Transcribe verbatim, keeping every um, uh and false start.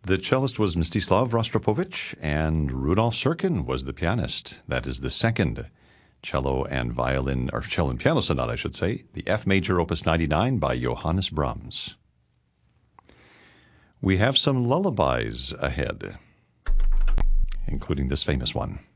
The cellist was Mstislav Rostropovich, and Rudolf Serkin was the pianist. That is the second cello and violin, or cello and piano sonata, I should say, the F major, opus ninety-nine by Johannes Brahms. We have some lullabies ahead, including this famous one.